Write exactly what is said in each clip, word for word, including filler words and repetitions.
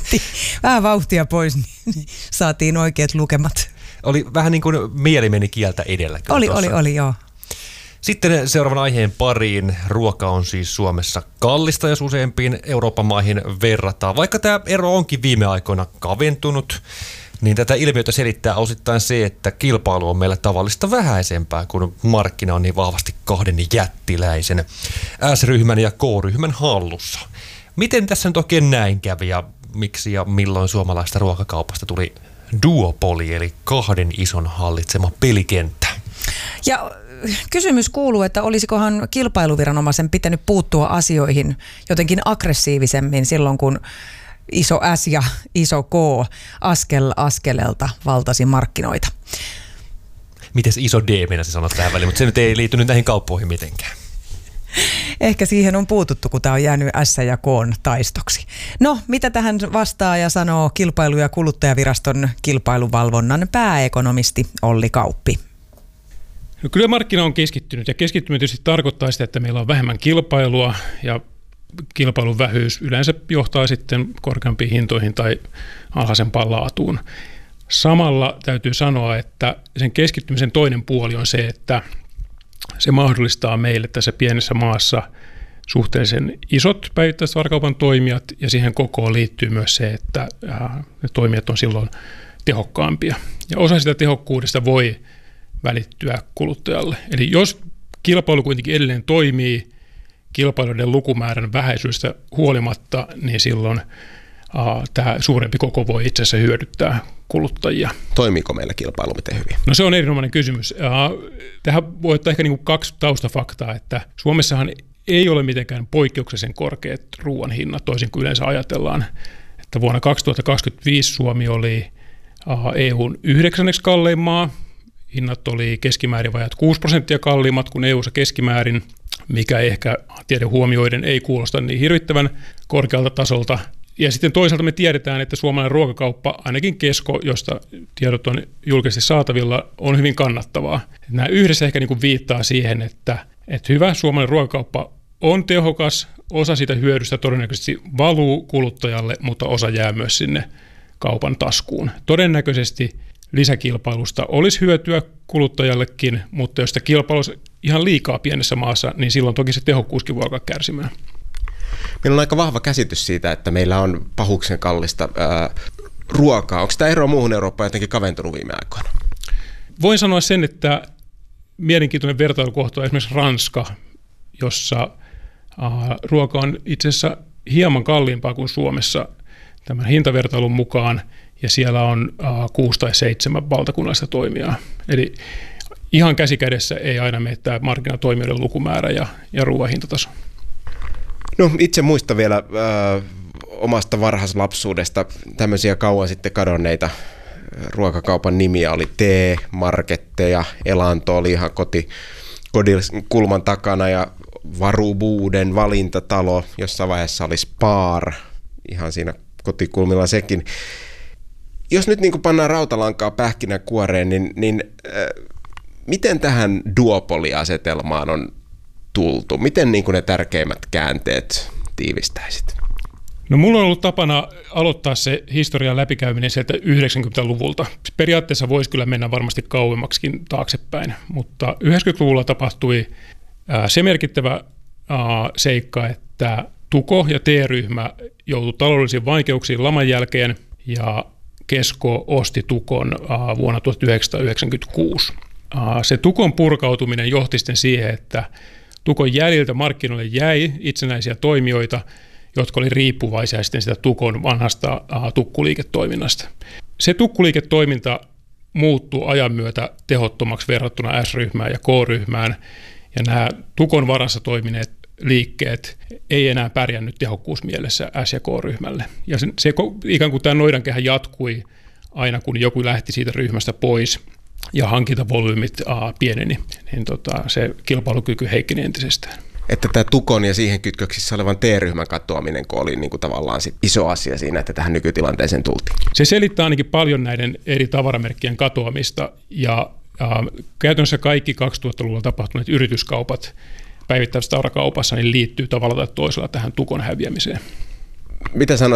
otettiin vähän vauhtia pois, niin saatiin oikeat lukemat. Oli vähän niin kuin mieli meni kieltä edellä. Oli, oli, oli, joo. Sitten seuraavan aiheen pariin. Ruoka on siis Suomessa kallista, jos useimpiin Euroopan maihin verrataan. Vaikka tämä ero onkin viime aikoina kaventunut, niin tätä ilmiötä selittää osittain se, että kilpailu on meillä tavallista vähäisempää, kun markkina on niin vahvasti kahden jättiläisen S-ryhmän ja K-ryhmän hallussa. Miten tässä nyt oikein näin kävi ja miksi ja milloin suomalaista ruokakaupasta tuli duopoli, eli kahden ison hallitsema pelikenttä? Ja kysymys kuuluu, että olisikohan kilpailuviranomaisen pitänyt puuttua asioihin jotenkin aggressiivisemmin silloin, kun iso S ja iso K askel askeleelta valtasi markkinoita. Mites iso D minä se sanot tähän väliin, mutta se nyt ei liittynyt näihin kauppoihin mitenkään. Ehkä siihen on puututtu, kun tämä on jäänyt S ja K:n taistoksi. No, mitä tähän vastaa ja sanoo Kilpailu- ja kuluttajaviraston kilpailuvalvonnan pääekonomisti Olli Kauppi? No kyllä markkina on keskittynyt ja keskittyminen tietysti tarkoittaa sitä, että meillä on vähemmän kilpailua ja kilpailun vähyys yleensä johtaa sitten korkeampiin hintoihin tai alhaisempaan laatuun. Samalla täytyy sanoa, että sen keskittymisen toinen puoli on se, että se mahdollistaa meille tässä pienessä maassa suhteellisen isot päivittäistavarakaupan toimijat ja siihen kokoon liittyy myös se, että ne toimijat on silloin tehokkaampia. Ja osa sitä tehokkuudesta voi välittyä kuluttajalle. Eli jos kilpailu kuitenkin edelleen toimii kilpailuiden lukumäärän vähäisyydestä huolimatta, niin silloin uh, tämä suurempi koko voi itse asiassa hyödyttää kuluttajia. Toimiiko meillä kilpailu miten hyvin? No se on erinomainen kysymys. Uh, tähän voi ottaa ehkä niin kuin kaksi taustafaktaa, että Suomessahan ei ole mitenkään poikkeuksellisen korkeat ruoan hinnat, toisin kuin yleensä ajatellaan. Että vuonna kaksituhattakaksikymmentäviisi Suomi oli uh, E U:n yhdeksänneksi kallein maa. Hinnat oli keskimäärin vajat kuusi prosenttia kalliimmat kuin E U:ssa keskimäärin, mikä ehkä tiede huomioiden ei kuulosta niin hirvittävän korkealta tasolta. Ja sitten toisaalta me tiedetään, että suomalainen ruokakauppa, ainakin Kesko, josta tiedot on julkisesti saatavilla, on hyvin kannattavaa. Nämä yhdessä ehkä niin kuin viittaa siihen, että, että hyvä suomalainen ruokakauppa on tehokas, osa siitä hyödystä todennäköisesti valuu kuluttajalle, mutta osa jää myös sinne kaupan taskuun. Todennäköisesti lisäkilpailusta olisi hyötyä kuluttajallekin, mutta jos sitä kilpailu ihan liikaa pienessä maassa, niin silloin toki se tehokkuuskin voi alkaa kärsimään. Meillä on aika vahva käsitys siitä, että meillä on pahuksen kallista ää, ruokaa. Onko tämä ero muuhun Eurooppaan jotenkin kaventunut viime aikoina? Voin sanoa sen, että mielenkiintoinen vertailukohta on esimerkiksi Ranska, jossa ää, ruoka on itse asiassa hieman kalliimpaa kuin Suomessa tämän hintavertailun mukaan, ja siellä on äh, kuusi tai seitsemän valtakunnallista toimijaa. Eli ihan käsikädessä ei aina mene tämä markkinatoimijoiden lukumäärä ja, ja ruoan hintataso. No itse muistan vielä äh, omasta varhaislapsuudesta tämmöisiä kauan sitten kadonneita ruokakaupan nimiä. Oli T-marketteja, Elanto oli ihan koti, kodin kulman takana ja Varubuuden valintatalo, jossain vaiheessa oli Spar, ihan siinä kotikulmilla sekin. Jos nyt niin kuin pannaan rautalankaa pähkinänkuoreen, niin, niin äh, miten tähän duopoliasetelmaan on tultu? Miten niin kuin ne tärkeimmät käänteet tiivistäisit? No mulla on ollut tapana aloittaa se historian läpikäyminen sieltä yhdeksänkymmentäluvulta. Periaatteessa voisi kyllä mennä varmasti kauemmaksikin taaksepäin, mutta yhdeksänkymmentäluvulla tapahtui äh, se merkittävä äh, seikka, että Tuko ja T-ryhmä joutui taloudellisiin vaikeuksiin laman jälkeen ja Kesko osti Tukon uh, vuonna tuhatyhdeksänsataayhdeksänkymmentäkuusi. Uh, se Tukon purkautuminen johti sitten siihen, että Tukon jäljiltä markkinoille jäi itsenäisiä toimijoita, jotka oli riippuvaisia sitten sitä Tukon vanhasta uh, tukkuliiketoiminnasta. Se tukkuliiketoiminta muuttui ajan myötä tehottomaksi verrattuna S-ryhmään ja K-ryhmään, ja nämä Tukon varassa toimineet liikkeet ei enää pärjännyt tehokkuusmielessä S- ja K-ryhmälle. Ja se, se ikään kuin tämä noidankehä jatkui aina, kun joku lähti siitä ryhmästä pois ja hankintavolyymit aa, pieneni, niin tota, se kilpailukyky heikkeni entisestään. Että tämä Tukon ja siihen kytköksissä olevan T-ryhmän katoaminen oli niin kuin tavallaan sit iso asia siinä, että tähän nykytilanteeseen tultiin. Se selittää ainakin paljon näiden eri tavaramerkkien katoamista, ja ää, käytännössä kaikki kaksituhattaluvulla tapahtuneet yrityskaupat päivittäisessä tavarakaupassa niin liittyy tavalla tai toisella tähän Tukon häviämiseen. Mitä sanoisit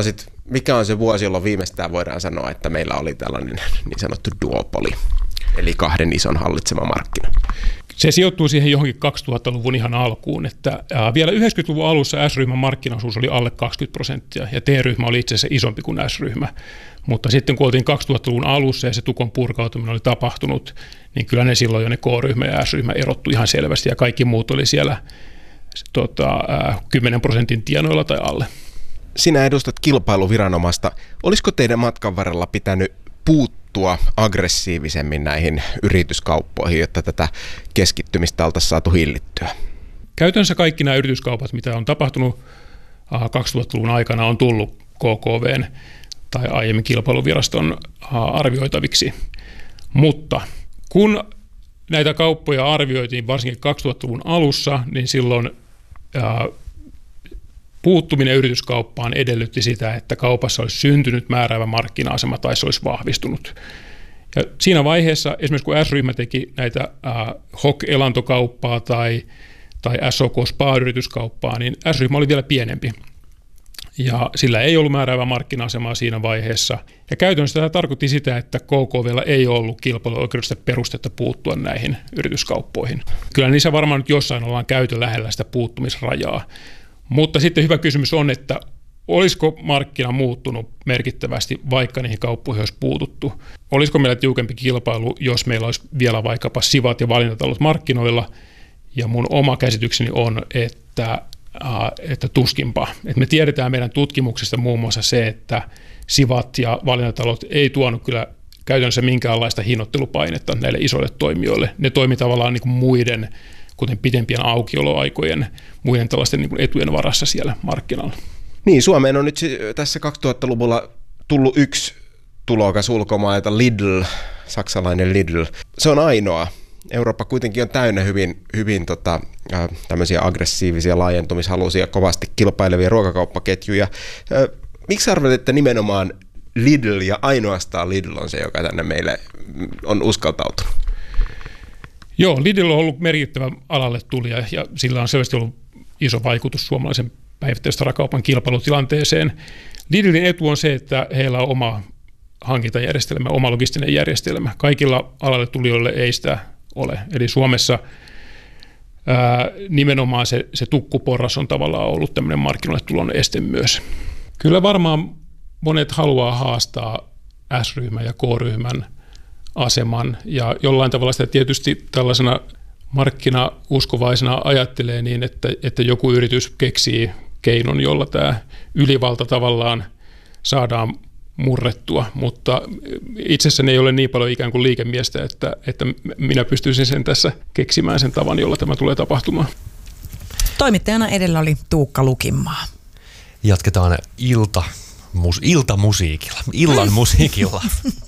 Mikä on se vuosi, jolloin viimeistään voidaan sanoa, että meillä oli tällainen niin sanottu duopoli, eli kahden ison hallitsema markkina? Se sijoittuu siihen johonkin kaksituhattaluvun ihan alkuun, että vielä yhdeksänkymmentäluvun alussa S-ryhmän markkinaosuus oli alle kaksikymmentä prosenttia ja T-ryhmä oli itse asiassa isompi kuin S-ryhmä. Mutta sitten kun oltiin kaksituhattaluvun alussa ja se tukon purkautuminen oli tapahtunut, niin kyllä ne silloin jo ne K-ryhmä ja S-ryhmä erottu ihan selvästi ja kaikki muut oli siellä tota, kymmenen prosentin tienoilla tai alle. Sinä edustat kilpailuviranomaista. Olisiko teidän matkan varrella pitänyt puuttua aggressiivisemmin näihin yrityskauppoihin, jotta tätä keskittymistä oltaisiin saatu hillittyä? Käytännössä kaikki nämä yrityskaupat, mitä on tapahtunut kaksituhattaluvun aikana, on tullut K K V:n tai aiemmin kilpailuviraston arvioitaviksi. Mutta kun näitä kauppoja arvioitiin varsinkin kaksituhattaluvun alussa, niin silloin puuttuminen yrityskauppaan edellytti sitä, että kaupassa olisi syntynyt määräävä markkina-asema tai se olisi vahvistunut. Ja siinä vaiheessa, esimerkiksi kun S-ryhmä teki näitä äh, H O K-elantokauppaa tai, tai S O K-spa-yrityskauppaa, niin S-ryhmä oli vielä pienempi. Ja sillä ei ollut määräävää markkina-asemaa siinä vaiheessa. Ja käytännössä tämä tarkoitti sitä, että K K V:llä ei ollut kilpailuoikeudellista perustetta puuttua näihin yrityskauppoihin. Kyllä niissä varmaan nyt jossain ollaan käyty lähellä sitä puuttumisrajaa. Mutta sitten hyvä kysymys on, että olisiko markkina muuttunut merkittävästi, vaikka niihin kauppoihin olisi puututtu? Olisiko meillä tiukempi kilpailu, jos meillä olisi vielä vaikkapa sivat ja valintatalot markkinoilla? Ja mun oma käsitykseni on, että, äh, että tuskinpa. Et me tiedetään meidän tutkimuksesta muun muassa se, että sivat ja valintatalot ei tuonut kyllä käytännössä minkäänlaista hinnoittelupainetta näille isoille toimijoille. Ne toimi tavallaan niin kuin muiden, kuten pidempien aukioloaikojen, muiden tällaisten niin kuin etujen varassa siellä markkinalla. Niin, Suomeen on nyt tässä kaksituhattaluvulla tullut yksi tulokas ulkomailta, Lidl, saksalainen Lidl. Se on ainoa. Eurooppa kuitenkin on täynnä hyvin, hyvin tota, äh, tämmöisiä aggressiivisia, laajentumishaluisia, kovasti kilpailevia ruokakauppaketjuja. Äh, miksi arvelet, että nimenomaan Lidl ja ainoastaan Lidl on se, joka tänne meille on uskaltautunut? Joo, Lidl on ollut merkittävä alalle tulija ja sillä on selvästi ollut iso vaikutus suomalaisen päivittäistavarakaupan kilpailutilanteeseen. Lidlin etu on se, että heillä on oma hankintajärjestelmä, oma logistinen järjestelmä. Kaikilla alalle tulijoille ei sitä ole. Eli Suomessa ää, nimenomaan se, se tukkuporras on tavallaan ollut tämmöinen markkinoille tulon este myös. Kyllä varmaan monet haluaa haastaa S-ryhmän ja K-ryhmän aseman ja jollain tavalla sitä tietysti tällaisena markkinauskovaisena ajattelee niin, että, että joku yritys keksii keinon, jolla tämä ylivalta tavallaan saadaan murrettua, mutta itsessäni ei ole niin paljon ikään kuin liikemiestä, että, että minä pystyisin sen tässä keksimään sen tavan, jolla tämä tulee tapahtumaan. Toimittajana edellä oli Tuukka Lukinmaa. Jatketaan ilta, mus, iltamusiikilla, illan musiikilla.